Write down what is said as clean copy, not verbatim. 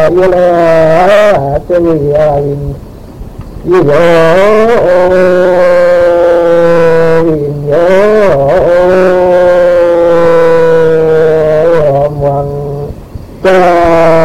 ยุเลเตวิยาวินยิโย